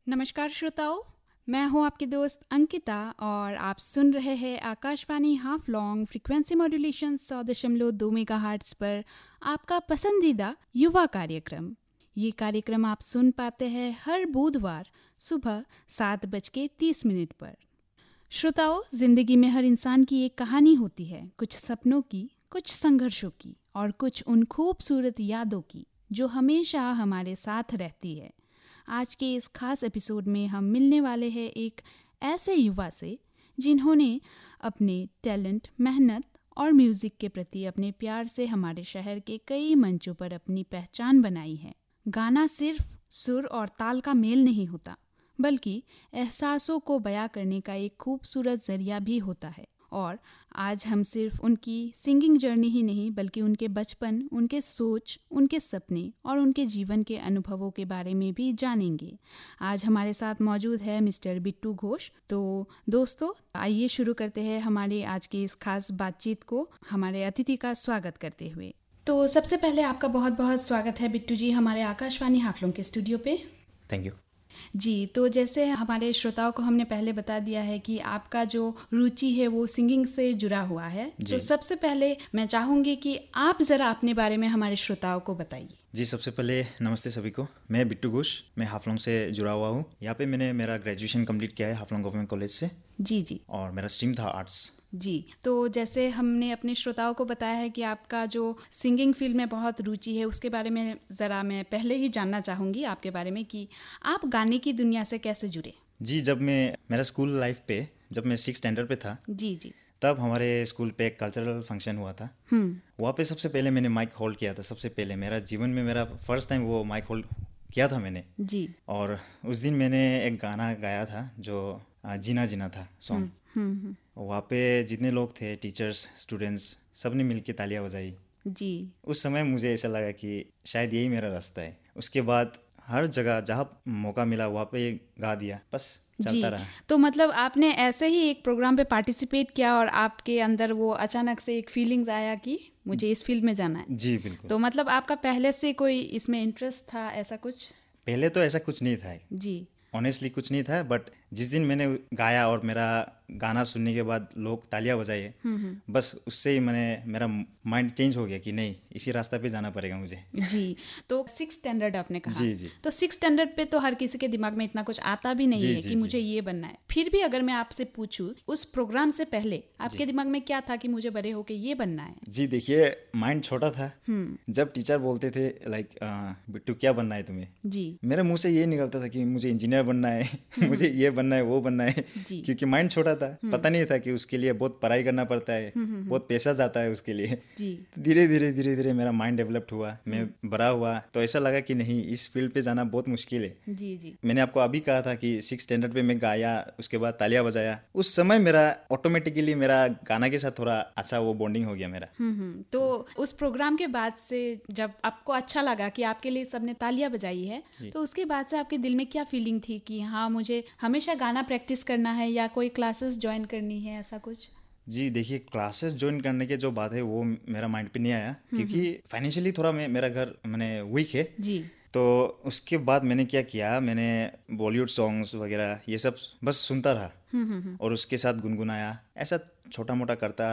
नमस्कार श्रोताओं, मैं हूं आपकी दोस्त अंकिता और आप सुन रहे हैं Akashvani half long frequency modulation 100.2 megahertz पर आपका पसंदीदा युवा कार्यक्रम। ये कार्यक्रम आप सुन पाते हैं हर बुधवार सुबह 7:30 पर। श्रोताओं, जिंदगी में हर इंसान की एक कहानी होती है, कुछ सपनों की, कुछ संघर्षों की और कुछ उन खूबसूरत यादों की जो हमेशा हमारे साथ रहती है। आज के इस खास एपिसोड में हम मिलने वाले हैं एक ऐसे युवा से जिन्होंने अपने टैलेंट, मेहनत और म्यूज़िक के प्रति अपने प्यार से हमारे शहर के कई मंचों पर अपनी पहचान बनाई है। गाना सिर्फ सुर और ताल का मेल नहीं होता, बल्कि एहसासों को बयां करने का एक खूबसूरत जरिया भी होता है। और आज हम सिर्फ उनकी सिंगिंग जर्नी ही नहीं, बल्कि उनके बचपन, उनके सोच, उनके सपने और उनके जीवन के अनुभवों के बारे में भी जानेंगे। आज हमारे साथ मौजूद है मिस्टर बिट्टू घोष। तो दोस्तों, आइए शुरू करते हैं हमारे आज की इस खास बातचीत को, हमारे अतिथि का स्वागत करते हुए। तो सबसे पहले आपका बहुत बहुत स्वागत है बिट्टू जी हमारे आकाशवाणी हाफलों के स्टूडियो पे। थैंक यू जी। तो जैसे हमारे श्रोताओं को हमने पहले बता दिया है कि आपका जो रुचि है वो सिंगिंग से जुड़ा हुआ है, तो सबसे पहले मैं चाहूँगी कि आप ज़रा अपने बारे में हमारे श्रोताओं को बताइए। जी, सबसे पहले नमस्ते सभी को। मैं बिट्टू घोष, मैं हाफलोंग से जुड़ा हुआ हूँ। यहाँ पे मैंने मेरा ग्रेजुएशन कंप्लीट किया है हाफलोंग गवर्नमेंट कॉलेज से। जी। और मेरा स्ट्रीम था आर्ट्स। जी। तो जैसे हमने अपने श्रोताओं को बताया है कि आपका जो सिंगिंग फील्ड में बहुत रुचि है, उसके बारे में ज़रा मैं पहले ही जानना चाहूँगी आपके बारे में कि आप गाने की दुनिया से कैसे जुड़े। जी, जब मैं मेरा स्कूल लाइफ पे, जब मैं 6th स्टैंडर्ड पे था, जी। तब हमारे स्कूल पे एक कल्चरल फंक्शन हुआ था। वहाँ पे सबसे पहले मैंने माइक होल्ड किया था। सबसे पहले मेरा जीवन में मेरा फर्स्ट टाइम वो माइक होल्ड किया था मैंने। जी। और उस दिन मैंने एक गाना गाया था जो जीना जीना था सॉन्ग। वहाँ पे जितने लोग थे, टीचर्स, स्टूडेंट्स, सब ने मिलके तालियां बजाई। जी। उस समय मुझे ऐसा लगा कि शायद यही मेरा रास्ता है। उसके बाद हर जगह जहाँ मौका मिला वहाँ पे गा दिया, बस चलता रहा। तो मतलब आपने ऐसे ही एक प्रोग्राम पे पार्टिसिपेट किया और आपके अंदर वो अचानक से एक फीलिंग्स आया कि मुझे इस फील्ड में जाना है। जी बिल्कुल। तो मतलब आपका पहले से कोई इसमें इंटरेस्ट था, ऐसा कुछ? पहले तो ऐसा कुछ नहीं था जी। ऑनेस्टली, कुछ नहीं था। बट जिस दिन मैंने गाया और मेरा गाना सुनने के बाद लोग तालियां बजाए, बस उससे ही मेरा माइंड चेंज हो गया कि नहीं, इसी रास्ते पे जाना पड़ेगा मुझे। जी। तो 6th स्टैंडर्ड आपने कहा। जी। तो 6th स्टैंडर्ड पे तो हर किसी के दिमाग में इतना कुछ आता भी नहीं है कि मुझे ये बनना है। फिर भी अगर मैं आपसे पूछूं, उस प्रोग्राम से पहले आपके दिमाग में क्या था कि मुझे बड़े होके ये बनना है? जी देखिए, माइंड छोटा था। जब टीचर बोलते थे लाइक बिट्टू क्या बनना है तुम्हें, जी, मेरे मुंह से ये निकलता था कि मुझे इंजीनियर बनना है, मुझे ये बनना है, वो बनना है। क्योंकि माइंड छोटा था, पता नहीं था कि उसके लिए बहुत पढ़ाई करना पड़ता है, बहुत पैसा जाता है उसके लिए। तो धीरे धीरे मेरा माइंड डेवलप्ड हुआ, मैं बड़ा हुआ, तो ऐसा लगा कि नहीं, इस फील्ड पे जाना बहुत मुश्किल है। जी। मैंने आपको अभी कहा था कि 6th स्टैंडर्ड पे मैं गाया, उसके बाद तालियां बजाया। उस समय मेरा ऑटोमेटिकली मेरा गाना के साथ थोड़ा अच्छा वो बॉन्डिंग हो गया मेरा। तो उस प्रोग्राम के बाद से जब आपको अच्छा लगा कि आपके लिए सबने तालियां बजाई है, तो उसके बाद से आपके दिल में क्या फीलिंग थी कि हाँ, मुझे हमेशा गाना प्रैक्टिस करना है या कोई क्लासेस ज्वाइन करनी है, ऐसा कुछ? जी देखिए, क्लासेस ज्वाइन करने के जो बात है वो मेरा माइंड पे नहीं आया, क्योंकि फाइनेंशियली थोड़ा मेरा घर वीक है। जी। तो उसके बाद मैंने क्या किया, मैंने बॉलीवुड सॉन्ग्स वगैरह ये सब बस सुनता रहा और उसके साथ गुनगुनाया, ऐसा छोटा मोटा करता